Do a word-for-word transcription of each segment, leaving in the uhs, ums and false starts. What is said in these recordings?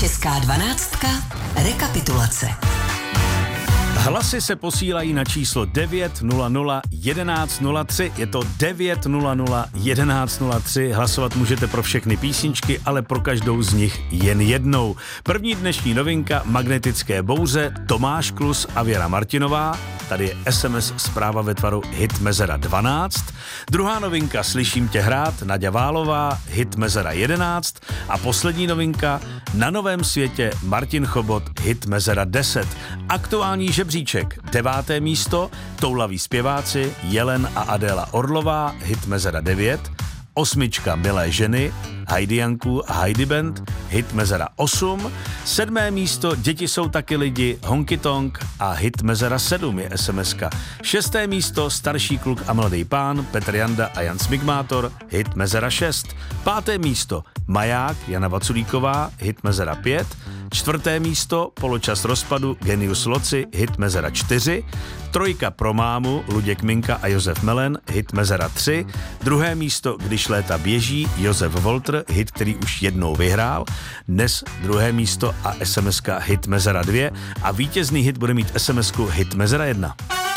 Česká dvanáctka. Rekapitulace. Hlasy se posílají na číslo devět nula nula jedenáct nula tři. Je to devět nula nula jedenáct nula tři. Hlasovat můžete pro všechny písničky, ale pro každou z nich jen jednou. První dnešní novinka Magnetické bouře, Tomáš Klus a Věra Martinová. Tady je es em es zpráva ve tvaru hit mezera dvanáct. Druhá novinka Slyším tě hrát, Naďa Válová, hit mezera jedenáct. A poslední novinka Na novém světě Martin Chobot, hit mezera deset. Aktuální žebříček, deváté místo, Toulaví zpěváci, Jelen a Adéla Orlová, hit mezera devět. Osmička Milé ženy, Heidi Janku a Heidi Band, hit mezera osm. Sedmé místo Děti jsou taky lidi, Honky Tonk a hit mezera sedm je es em eska. Šesté místo Starší kluk a mladý pán, Petr Janda a Jan Smigmátor, hit mezera šest. Páté místo Maják, Jana Vaculíková, hit mezera pět. Čtvrté místo Poločas rozpadu, Genius Loci, hit mezera čtyři. Trojka Pro mámu, Luděk Minka a Josef Melen, hit mezera tři. Druhé místo Když léta běží, Josef Voltr, hit, který už jednou vyhrál. Dnes druhé místo a es em eska hit mezera dvě. A vítězný hit bude mít es em esku hit mezera jedna.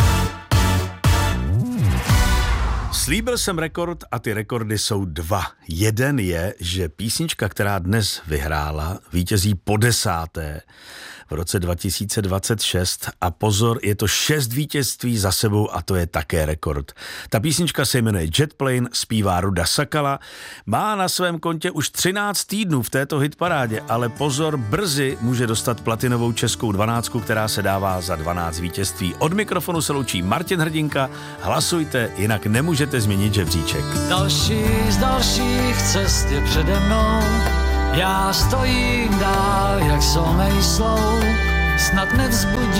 Slíbil jsem rekord a ty rekordy jsou dva. Jeden je, že písnička, která dnes vyhrála, vítězí po desáté v roce dva tisíce dvacet šest a pozor, je to šest vítězství za sebou a to je také rekord. Ta písnička se jmenuje Jet Plane, zpívá Ruda Sakala, má na svém kontě už třináct týdnů v této hitparádě, ale pozor, brzy může dostat platinovou českou dvanáctku, která se dává za dvanáct vítězství. Od mikrofonu se loučí Martin Hrdinka, hlasujte, jinak nemůžete změnit žebříček. Další z dalších cest je přede mnou, já stojím dál, jak solnej slou, snad nevzbudí